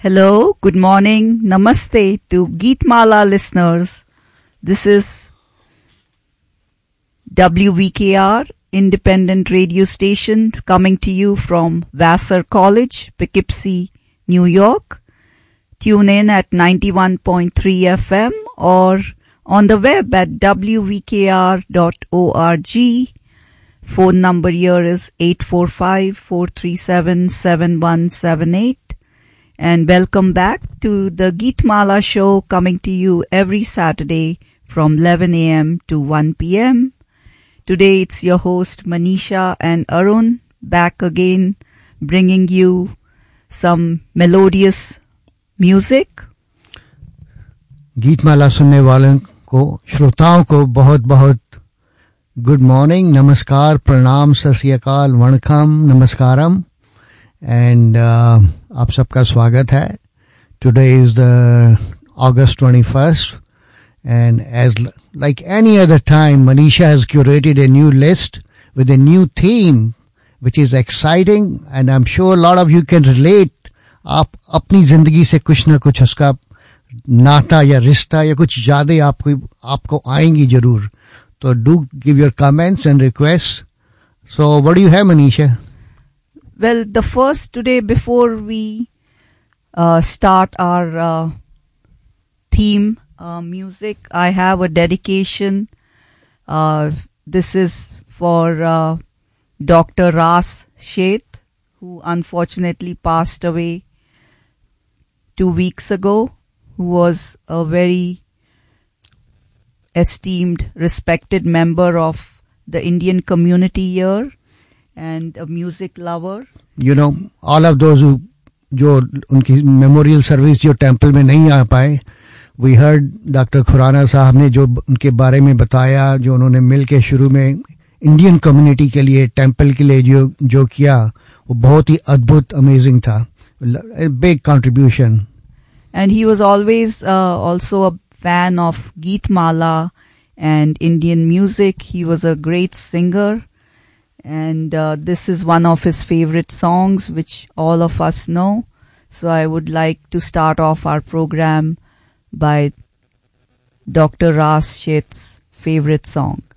Hello, good morning, namaste to Geetmala listeners. This is WVKR, independent radio station coming to you from Vassar College, Poughkeepsie, New York. Tune in at 91.3 FM or on the web at wvkr.org. Phone number here is 845-437-7178. And welcome back to the Geetmala show coming to you every Saturday from 11 a.m. to 1 p.m. Today it's your host Manisha and Arun back again bringing you some melodious music. Geetmala सुनने वालों को श्रोताओं को बहुत बहुत good morning, नमस्कार, प्रणाम, सत श्री अकाल, वणकम, नमस्कारम एंड आप सबका स्वागत है. Today is the August 21st and as like any other time Manisha has curated a new list with a new theme which is exciting and I'm sure a lot of you can relate. आप अपनी जिंदगी से कुछ ना कुछ उसका नाता या रिश्ता या कुछ यादें आपको आएंगी जरूर. तो do give your comments and requests. So what do you have, Manisha? Well, the first today, before we start our theme music, I have a dedication. This is for Dr. Ras Sheth, who unfortunately passed away 2 weeks ago, who was a very esteemed, respected member of the Indian community here and a music lover. You know, all of those who जो उनकी memorial service जो temple में नहीं आ पाए, we heard doctor Khurana साहब ने जो उनके बारे में बताया, जो उन्होंने मिल के शुरू में इंडियन कम्युनिटी के लिए, टेंपल के लिए जो किया, वो बहुत ही अद्भुत, अमेजिंग था. A big contribution. And he was always also a fan of Geetmala and Indian music. He was a great singer. And this is one of his favorite songs, which all of us know. So I would like to start off our program by Dr. Ras Sheth's favorite song.